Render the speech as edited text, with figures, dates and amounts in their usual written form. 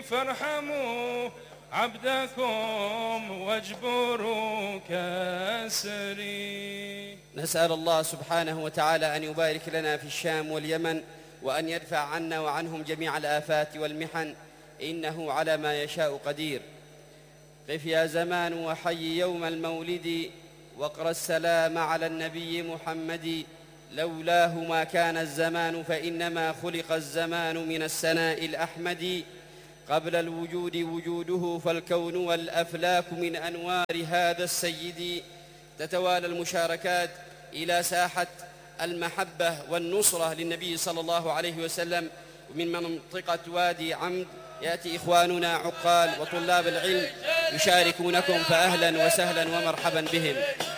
فارحموا عبدكم واجبروا كسري. نسأل الله سبحانه وتعالى أن يبارك لنا في الشام واليمن، وأن يدفع عنا وعنهم جميع الآفات والمحن، إنه على ما يشاء قدير. قف يا زمان وحي يوم المولد، واقرأ السلام على النبي محمد. لولاه ما كان الزمان، فإنما خلق الزمان من السناء الأحمد. قبل الوجود وجوده، فالكون والأفلاك من أنوار هذا السيد. تتوالى المشاركات إلى ساحة المحبة والنصرة للنبي صلى الله عليه وسلم. ومن منطقة وادي عمد يأتي إخواننا عقال وطلاب العلم يشاركونكم، فأهلا وسهلا ومرحبا بهم.